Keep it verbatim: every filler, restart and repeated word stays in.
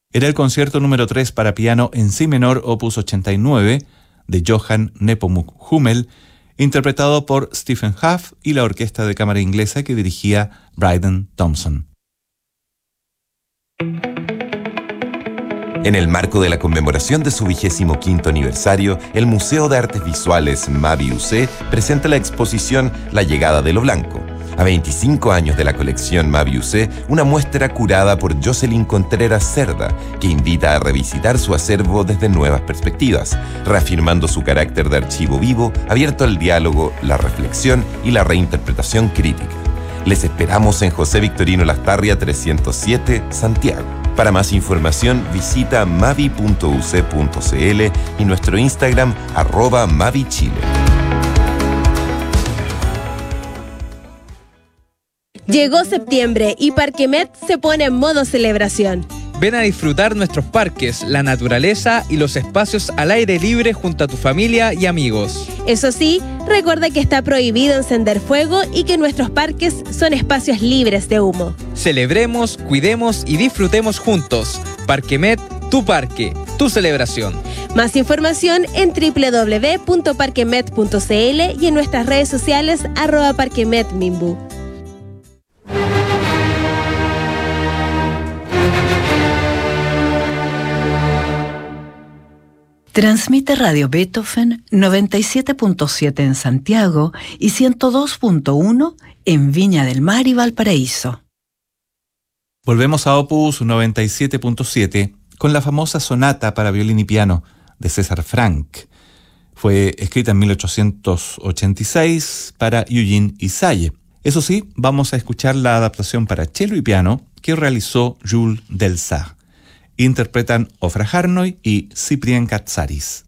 Era el concierto número tres para piano en si menor, opus ochenta y nueve, de Johann Nepomuk Hummel, interpretado por Stephen Huff y la orquesta de cámara inglesa que dirigía Bryden Thompson. En el marco de la conmemoración de su vigésimo quinto aniversario, el Museo de Artes Visuales Mavi U C presenta la exposición La llegada de lo blanco. A veinticinco años de la colección Mavi U C, una muestra curada por Jocelyn Contreras Cerda, que invita a revisitar su acervo desde nuevas perspectivas, reafirmando su carácter de archivo vivo, abierto al diálogo, la reflexión y la reinterpretación crítica. Les esperamos en José Victorino Lastarria trescientos siete, Santiago. Para más información, visita mavi punto u c punto c l y nuestro Instagram, arroba mavichile. Llegó septiembre y Parquemet se pone en modo celebración. Ven a disfrutar nuestros parques, la naturaleza y los espacios al aire libre junto a tu familia y amigos. Eso sí, recuerda que está prohibido encender fuego y que nuestros parques son espacios libres de humo. Celebremos, cuidemos y disfrutemos juntos. Parquemet, tu parque, tu celebración. Más información en doble u doble u doble u punto parquemet punto c l y en nuestras redes sociales arroba parquemetmimbu. Transmite Radio Beethoven noventa y siete punto siete en Santiago y ciento dos punto uno en Viña del Mar y Valparaíso. Volvemos a opus noventa y siete punto siete con la famosa sonata para violín y piano de César Franck. Fue escrita en mil ochocientos ochenta y seis para Eugene Ysaye. Eso sí, vamos a escuchar la adaptación para cello y piano que realizó Jules Delsart. Interpretan Ofra Harnoy y Cyprien Katsaris.